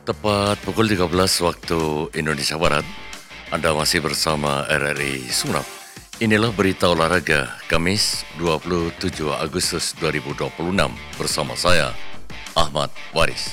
Tepat pukul 13 waktu Indonesia Barat, Anda masih bersama RRI Sumeneb. Inilah berita olahraga Kamis 27 Agustus 2026 bersama saya, Ahmad Waris.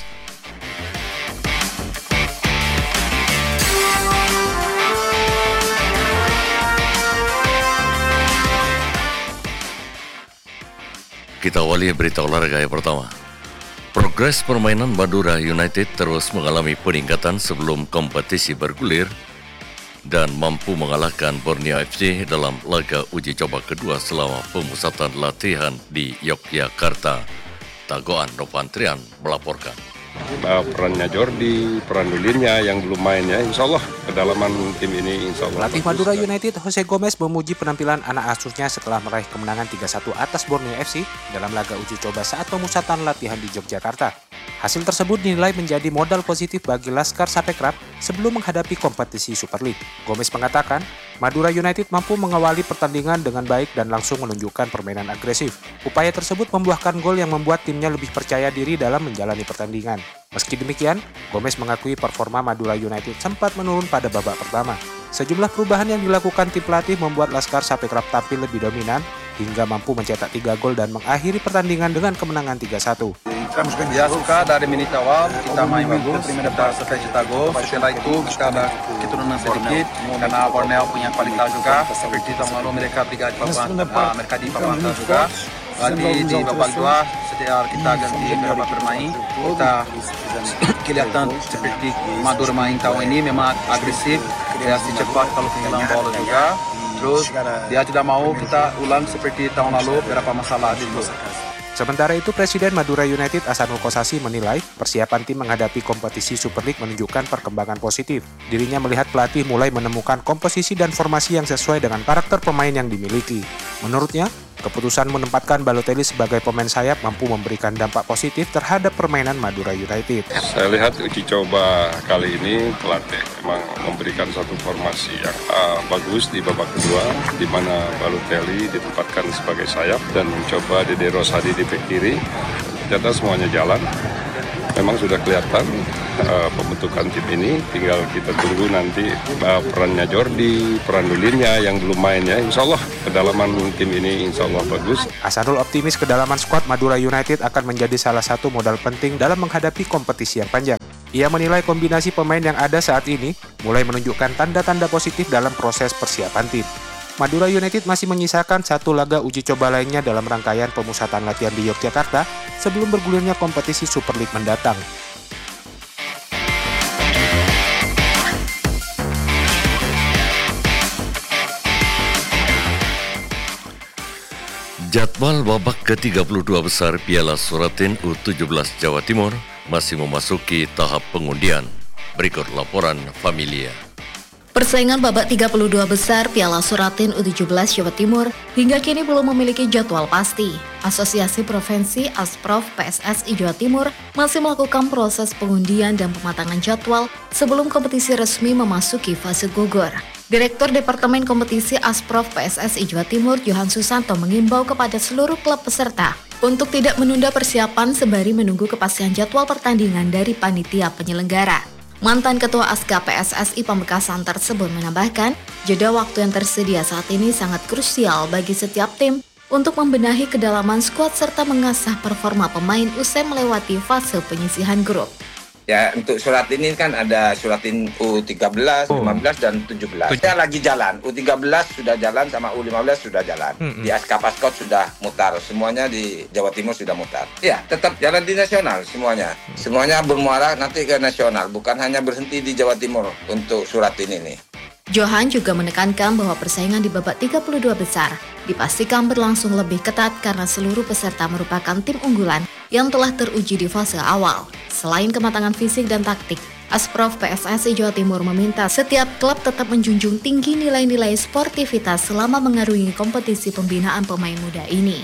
Kita awali berita olahraga yang pertama. Progres permainan Madura United terus mengalami peningkatan sebelum kompetisi bergulir dan mampu mengalahkan Borneo FC dalam laga uji coba kedua selama pemusatan latihan di Yogyakarta. Tagoan Nopantrian melaporkan. Perannya Jordi, peran Dulinnya yang belum main ya, insya Allah kedalaman tim ini insya Allah. Pelatih Madura United Jose Gomez memuji penampilan anak asuhnya setelah meraih kemenangan 3-1 atas Borneo FC dalam laga uji coba saat pemusatan latihan di Yogyakarta. Hasil tersebut dinilai menjadi modal positif bagi Laskar Sapekraf sebelum menghadapi kompetisi Super League. Gomez mengatakan, Madura United mampu mengawali pertandingan dengan baik dan langsung menunjukkan permainan agresif. Upaya tersebut membuahkan gol yang membuat timnya lebih percaya diri dalam menjalani pertandingan. Meski demikian, Gomez mengakui performa Madura United sempat menurun pada babak pertama. Sejumlah perubahan yang dilakukan tim pelatih membuat Laskar Sapekraf tampil lebih dominan hingga mampu mencetak 3 gol dan mengakhiri pertandingan dengan kemenangan 3-1. Ya, suka dari menit awal kita main bagus, kita selesai cetak gol. Setelah itu kita ada keturunan sedikit karena Borneo punya kualitas juga. Seperti tahun lalu mereka di papan atas juga. Di babak 2 setelah kita ganti beberapa pemain, kita kelihatan seperti Madura main tahun ini memang agresif, reaksi cepat kalau kehilangan bola juga. Terus dia tidak mau kita ulang seperti tahun lalu beberapa masalah itu. Sementara itu, Presiden Madura United Ahsanul Kossasi menilai persiapan tim menghadapi kompetisi Super League menunjukkan perkembangan positif. Dirinya melihat pelatih mulai menemukan komposisi dan formasi yang sesuai dengan karakter pemain yang dimiliki. Menurutnya, keputusan menempatkan Balotelli sebagai pemain sayap mampu memberikan dampak positif terhadap permainan Madura United. Saya lihat uji coba kali ini pelatih memang memberikan satu formasi yang bagus di babak kedua, di mana Balotelli ditempatkan sebagai sayap dan mencoba Dede Rosadi di bek kiri. Ternyata semuanya jalan. Memang sudah kelihatan pembentukan tim ini, tinggal kita tunggu nanti perannya Jordi, peran Dulinnya yang belum main ya, insya Allah kedalaman tim ini insya Allah bagus. Ahsanul optimis kedalaman skuad Madura United akan menjadi salah satu modal penting dalam menghadapi kompetisi yang panjang. Ia menilai kombinasi pemain yang ada saat ini mulai menunjukkan tanda-tanda positif dalam proses persiapan tim. Madura United masih menyisakan satu laga uji coba lainnya dalam rangkaian pemusatan latihan di Yogyakarta sebelum bergulirnya kompetisi Super League mendatang. Jadwal babak ke-32 besar Piala Suratin U17 Jawa Timur masih memasuki tahap pengundian. Berikut laporan Familia. Persaingan babak 32 besar Piala Suratin U17 Jawa Timur hingga kini belum memiliki jadwal pasti. Asosiasi Provinsi Asprof PSSI Jawa Timur masih melakukan proses pengundian dan pematangan jadwal sebelum kompetisi resmi memasuki fase gugur. Direktur Departemen Kompetisi Asprof PSSI Jawa Timur Johan Susanto mengimbau kepada seluruh klub peserta untuk tidak menunda persiapan sembari menunggu kepastian jadwal pertandingan dari panitia penyelenggara. Mantan Ketua Aska PSSI Pamekasan tersebut menambahkan, jeda waktu yang tersedia saat ini sangat krusial bagi setiap tim untuk membenahi kedalaman skuad serta mengasah performa pemain usai melewati fase penyisihan grup. Ya, untuk surat ini kan ada suratin U13, 15 dan 17. Kita lagi jalan. U13 sudah jalan sama U15 sudah jalan. Di Aska Paskot sudah mutar. Semuanya di Jawa Timur sudah mutar. Ya, tetap jalan di nasional semuanya. Semuanya bermuara nanti ke nasional, bukan hanya berhenti di Jawa Timur untuk surat ini nih. Johan juga menekankan bahwa persaingan di babak 32 besar dipastikan berlangsung lebih ketat karena seluruh peserta merupakan tim unggulan yang telah teruji di fase awal. Selain kematangan fisik dan taktik, Asprof PSSI Jawa Timur meminta setiap klub tetap menjunjung tinggi nilai-nilai sportivitas selama mengarungi kompetisi pembinaan pemain muda ini.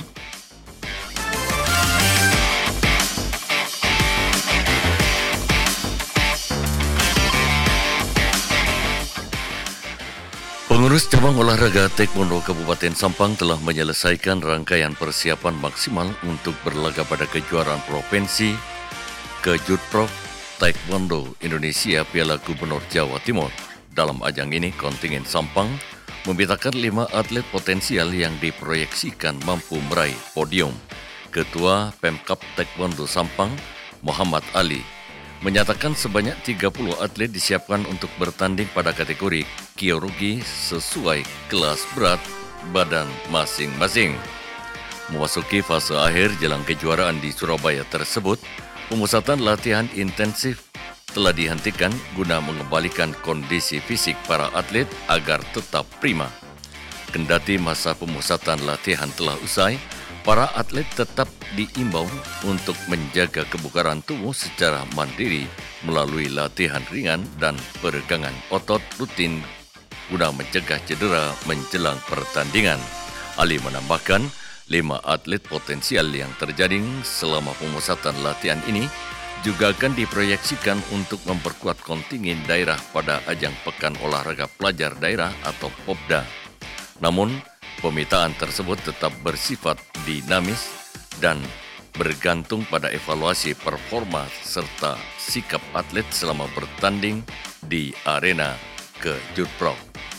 Pengurus cabang olahraga Taekwondo Kabupaten Sampang telah menyelesaikan rangkaian persiapan maksimal untuk berlaga pada kejuaraan provinsi Kejutprov Taekwondo Indonesia Piala Gubernur Jawa Timur. Dalam ajang ini, kontingen Sampang membedakan 5 atlet potensial yang diproyeksikan mampu meraih podium. Ketua Pemkab Taekwondo Sampang, Muhammad Ali, menyatakan sebanyak 30 atlet disiapkan untuk bertanding pada kategori kyorugi sesuai kelas berat badan masing-masing. Memasuki fase akhir jelang kejuaraan di Surabaya tersebut, pemusatan latihan intensif telah dihentikan guna mengembalikan kondisi fisik para atlet agar tetap prima. Kendati masa pemusatan latihan telah usai, para atlet tetap diimbau untuk menjaga kebugaran tubuh secara mandiri melalui latihan ringan dan peregangan otot rutin guna mencegah cedera menjelang pertandingan. Ali menambahkan, 5 atlet potensial yang terjaring selama pemusatan latihan ini juga akan diproyeksikan untuk memperkuat kontingen daerah pada ajang Pekan Olahraga Pelajar Daerah atau POPDA. Namun, pemitaan tersebut tetap bersifat dinamis dan bergantung pada evaluasi performa serta sikap atlet selama bertanding di arena Kejurprov.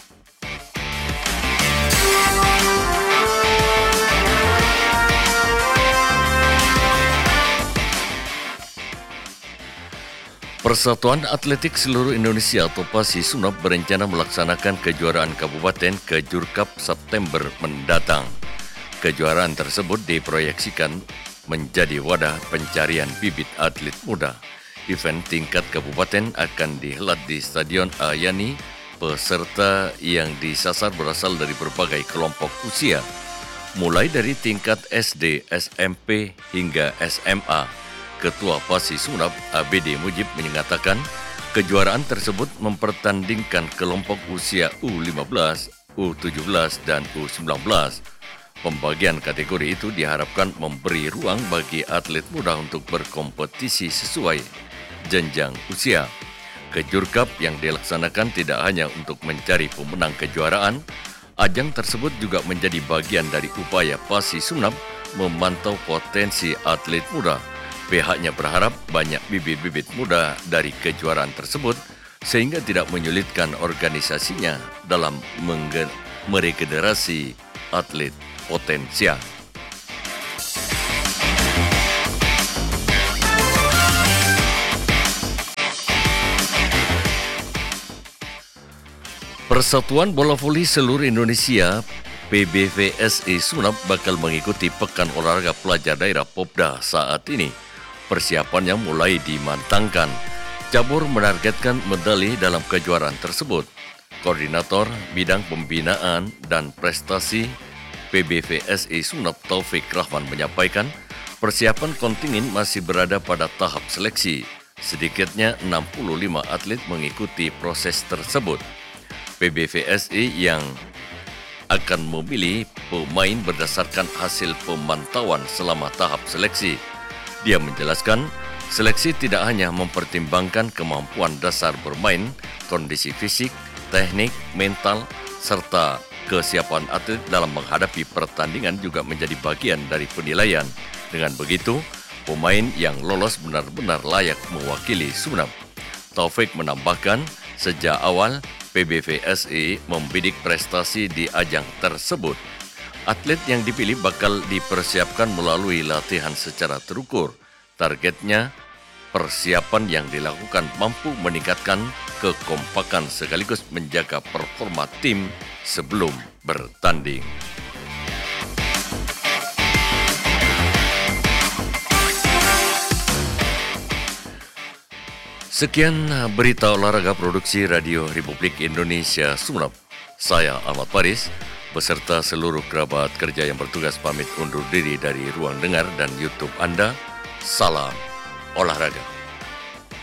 Persatuan Atletik Seluruh Indonesia atau PASI Sunab berencana melaksanakan kejuaraan Kabupaten Kejurkap September mendatang. Kejuaraan tersebut diproyeksikan menjadi wadah pencarian bibit atlet muda. Event tingkat kabupaten akan dihelat di Stadion Ayani. Peserta yang disasar berasal dari berbagai kelompok usia, mulai dari tingkat SD, SMP hingga SMA. Ketua PASI Sunab ABD Mujib menyatakan kejuaraan tersebut mempertandingkan kelompok usia U15, U17, dan U19. Pembagian kategori itu diharapkan memberi ruang bagi atlet muda untuk berkompetisi sesuai jenjang usia. Kejurkap yang dilaksanakan tidak hanya untuk mencari pemenang kejuaraan, ajang tersebut juga menjadi bagian dari upaya PASI Sunab memantau potensi atlet muda. Pihaknya berharap banyak bibit-bibit muda dari kejuaraan tersebut sehingga tidak menyulitkan organisasinya dalam meregenerasi atlet potensial. Persatuan Bola Voli Seluruh Indonesia PBVSI Sunab bakal mengikuti Pekan Olahraga Pelajar Daerah POPDA saat ini. Persiapannya mulai dimantangkan. Cabur menargetkan medali dalam kejuaraan tersebut. Koordinator Bidang Pembinaan dan Prestasi PBVSI Sunab Taufik Rahman menyampaikan, persiapan kontingen masih berada pada tahap seleksi. Sedikitnya 65 atlet mengikuti proses tersebut. PBVSI yang akan memilih pemain berdasarkan hasil pemantauan selama tahap seleksi. Dia menjelaskan, seleksi tidak hanya mempertimbangkan kemampuan dasar bermain, kondisi fisik, teknik, mental, serta kesiapan atlet dalam menghadapi pertandingan juga menjadi bagian dari penilaian. Dengan begitu, pemain yang lolos benar-benar layak mewakili Sunab. Taufik menambahkan, sejak awal PBVSI membidik prestasi di ajang tersebut. Atlet yang dipilih bakal dipersiapkan melalui latihan secara terukur. Targetnya, persiapan yang dilakukan mampu meningkatkan kekompakan sekaligus menjaga performa tim sebelum bertanding. Sekian berita olahraga produksi Radio Republik Indonesia Sunab. Saya Ahmad Faris beserta seluruh kerabat kerja yang bertugas pamit undur diri dari ruang dengar dan YouTube Anda. Salam olahraga.